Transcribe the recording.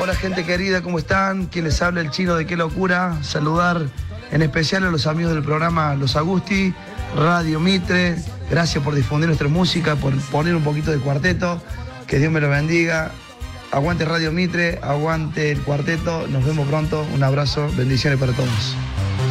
Hola gente querida, ¿cómo están? Quien les habla, el Chino de Qué Locura. Saludar en especial a los amigos del programa Los Agusti, Radio Mitre. Gracias por difundir nuestra música, por poner un poquito de cuarteto. Que Dios me lo bendiga. Aguante Radio Mitre, aguante el cuarteto. Nos vemos pronto. Un abrazo, bendiciones para todos.